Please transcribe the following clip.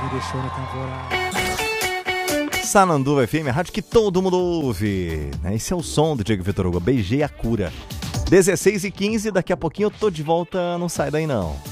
me deixou na temporada. Sananduva FM, a rádio que todo mundo ouve. Esse é o som do Diego Vitor Hugo. Beijei a cura. 16h15, daqui a pouquinho eu tô de volta, não sai daí não.